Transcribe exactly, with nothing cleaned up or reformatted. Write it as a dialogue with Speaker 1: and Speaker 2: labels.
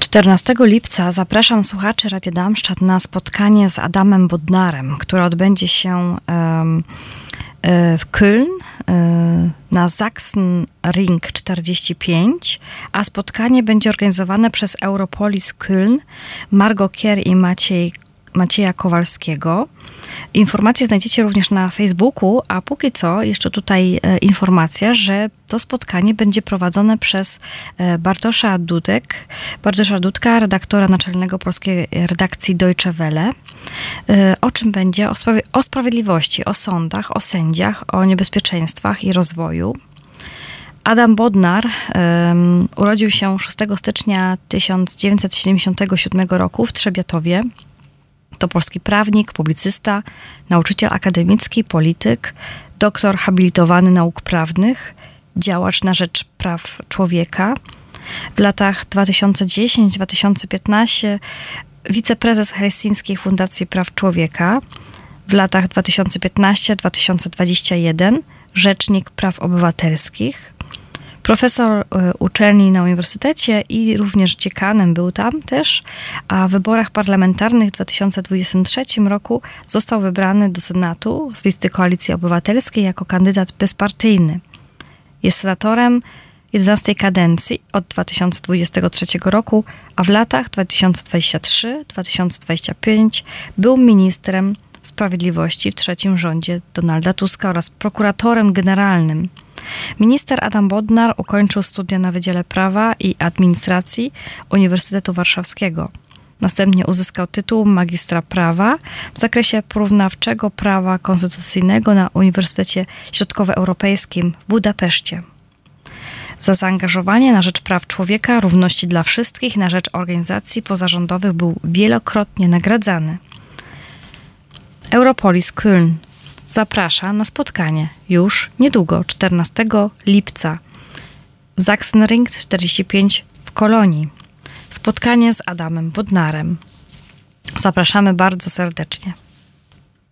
Speaker 1: czternastego lipca zapraszam słuchaczy Radia Darmstadt na spotkanie z Adamem Bodnarem, które odbędzie się um, w Köln na Sachsenring czterdzieści pięć, a spotkanie będzie organizowane przez Europolis Köln, Margot Kier i Maciej Macieja Kowalskiego. Informacje znajdziecie również na Facebooku, a póki co jeszcze tutaj e, informacja, że to spotkanie będzie prowadzone przez e, Bartosza Dudek, Bartosza Dudka, redaktora naczelnego polskiej redakcji Deutsche Welle. E, o czym będzie? O, sprawie, o sprawiedliwości, o sądach, o sędziach, o niebezpieczeństwach i rozwoju. Adam Bodnar um, urodził się szóstego stycznia tysiąc dziewięćset siedemdziesiątego siódmego roku w Trzebiatowie. To polski prawnik, publicysta, nauczyciel akademicki, polityk, doktor habilitowany nauk prawnych, działacz na rzecz praw człowieka. W latach dwa tysiące dziesiątego do dwa tysiące piętnastego wiceprezes Helsińskiej Fundacji Praw Człowieka. W latach dwa tysiące piętnastego do dwa tysiące dwudziestego pierwszego rzecznik praw obywatelskich. Profesor uczelni na uniwersytecie i również dziekanem był tam też, a w wyborach parlamentarnych w dwa tysiące dwudziestym trzecim roku został wybrany do Senatu z listy Koalicji Obywatelskiej jako kandydat bezpartyjny. Jest senatorem jedenastej kadencji od dwa tysiące dwudziestego trzeciego roku, a w latach dwa tysiące dwudziestym trzecim do dwa tysiące dwudziestego piątego był ministrem sprawiedliwości w trzecim rządzie Donalda Tuska oraz prokuratorem generalnym. Minister Adam Bodnar ukończył studia na Wydziale Prawa i Administracji Uniwersytetu Warszawskiego. Następnie uzyskał tytuł magistra prawa w zakresie porównawczego prawa konstytucyjnego na Uniwersytecie Środkowoeuropejskim w Budapeszcie. Za zaangażowanie na rzecz praw człowieka, równości dla wszystkich, na rzecz organizacji pozarządowych był wielokrotnie nagradzany. Europolis Köln zaprasza na spotkanie już niedługo, czternastego lipca w Sachsenring czterdzieści pięć w Kolonii. Spotkanie z Adamem Bodnarem. Zapraszamy bardzo serdecznie.